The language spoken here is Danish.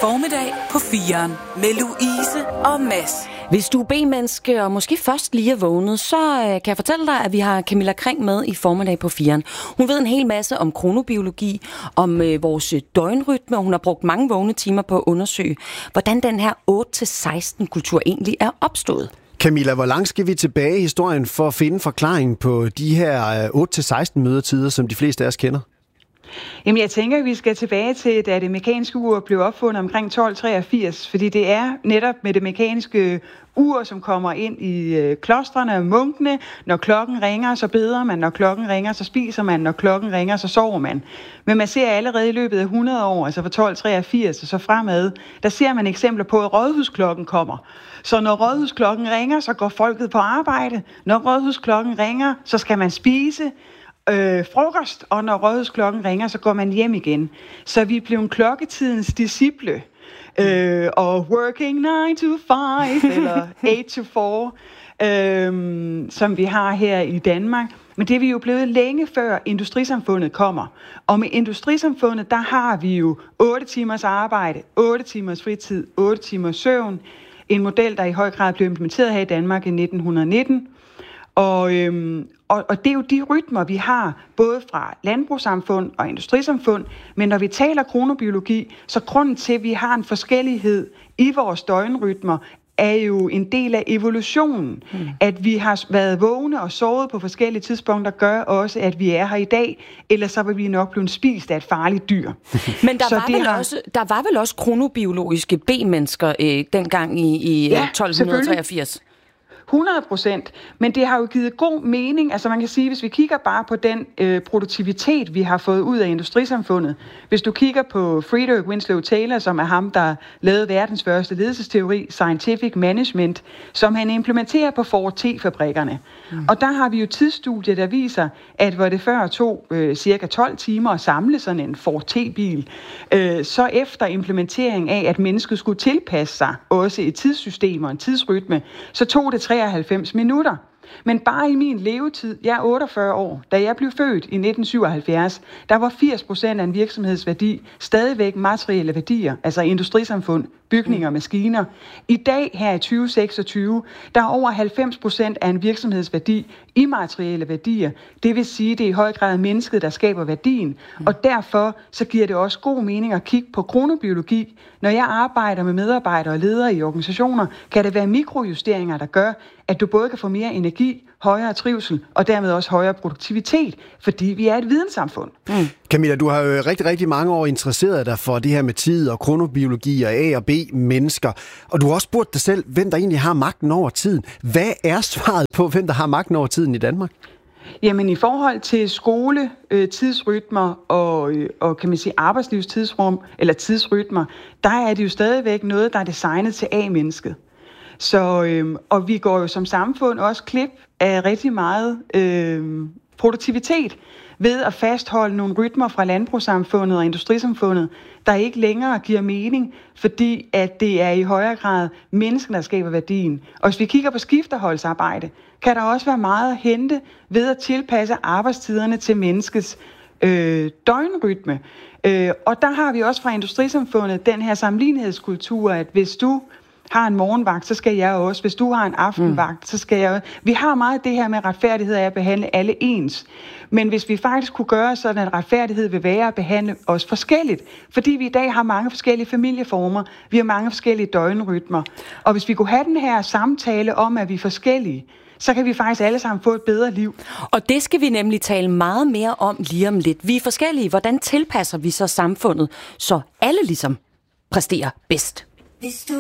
Formiddag på 4'eren med Louise og Mads. Hvis du er B-menneske og måske først lige er vågnet, så kan jeg fortælle dig, at vi har Camilla Kring med i Formiddag på 4'eren. Hun ved en hel masse om kronobiologi, om vores døgnrytme, og hun har brugt mange vågne timer på at undersøge, hvordan den her 8-16-kultur egentlig er opstået. Camilla, hvor langt skal vi tilbage i historien for at finde forklaringen på de her 8-16 mødetider, som de fleste af os kender? Jamen, jeg tænker, at vi skal tilbage til, da det mekaniske ur blev opfundet omkring 1283, fordi det er netop med det mekaniske ur, som kommer ind i klostrene og munkene. Når klokken ringer, så beder man. Når klokken ringer, så spiser man. Når klokken ringer, så sover man. Men man ser allerede i løbet af 100 år, altså fra 1283 og så fremad, der ser man eksempler på, at rådhusklokken kommer. Så når rådhusklokken ringer, så går folket på arbejde. Når rådhusklokken ringer, så skal man spise frokost, og når rådhusklokken ringer, så går man hjem igen. Så vi blev en klokketidens disciple. Og working 9 to 5, eller 8 to 4, som vi har her i Danmark. Men det er vi jo blevet længe før industrisamfundet kommer. Og med industrisamfundet, der har vi jo 8 timers arbejde, 8 timers fritid, 8 timers søvn. En model, der i høj grad blev implementeret her i Danmark i 1919. Og det er jo de rytmer, vi har, både fra landbrugssamfund og industrisamfund. Men når vi taler kronobiologi, så grunden til, at vi har en forskellighed i vores døgnrytmer, er jo en del af evolutionen. At vi har været vågne og sovet på forskellige tidspunkter, gør også, at vi er her i dag. Ellers så vil vi nok blive spist af et farligt dyr. Men der var vel også kronobiologiske B-mennesker dengang i 1283? 100%, men det har jo givet god mening. Altså man kan sige, hvis vi kigger bare på den produktivitet, vi har fået ud af industrisamfundet. Hvis du kigger på Frederick Winslow Taylor, som er ham, der lavede verdens første ledelsesteori, Scientific Management, som han implementerer på Ford T-fabrikkerne. Og der har vi jo tidsstudier, der viser, at hvor det før tog cirka 12 timer at samle sådan en Ford T-bil, så efter implementering af, at mennesket skulle tilpasse sig også et tidssystem og en tidsrytme, så tog det 93 minutter. Men bare i min levetid, jeg er 48 år, da jeg blev født i 1977, der var 80% af en virksomhedsværdi stadigvæk materielle værdier, altså industrisamfund, bygninger og maskiner. I dag, her i 2026, der er over 90% af en virksomhedsværdi immaterielle værdier. Det vil sige, det er i høj grad mennesket, der skaber værdien. Og derfor så giver det også god mening at kigge på kronobiologi. Når jeg arbejder med medarbejdere og ledere i organisationer, kan det være mikrojusteringer, der gør, at du både kan få mere energi, højere trivsel og dermed også højere produktivitet, fordi vi er et videnssamfund. Camilla, du har jo rigtig, rigtig mange år interesseret dig for det her med tid og kronobiologi og A og B-mennesker. Og du har også spurgt dig selv, hvem der egentlig har magten over tiden. Hvad er svaret på, hvem der har magten over tiden i Danmark? Jamen i forhold til skole, tidsrytmer og kan man sige arbejdslivstidsrum eller tidsrytmer, der er det jo stadigvæk noget, der er designet til A-mennesket. Så, og vi går jo som samfund også klip af rigtig meget produktivitet ved at fastholde nogle rytmer fra landbrugssamfundet og industrisamfundet, der ikke længere giver mening, fordi at det er i højere grad mennesker, der skaber værdien. Og hvis vi kigger på skifteholdsarbejde, kan der også være meget at hente ved at tilpasse arbejdstiderne til menneskets døgnrytme. Og der har vi også fra industrisamfundet den her sammenlignelighedskultur, at hvis du har en morgenvagt, så skal jeg også. Hvis du har en aftenvagt, så skal jeg også. Vi har meget det her med retfærdighed af at behandle alle ens. Men hvis vi faktisk kunne gøre sådan, at retfærdighed vil være at behandle os forskelligt, fordi vi i dag har mange forskellige familieformer, vi har mange forskellige døgnrytmer. Og hvis vi kunne have den her samtale om, at vi er forskellige, så kan vi faktisk alle sammen få et bedre liv. Og det skal vi nemlig tale meget mere om lige om lidt. Vi er forskellige. Hvordan tilpasser vi så samfundet, så alle ligesom præsterer bedst? Hvis du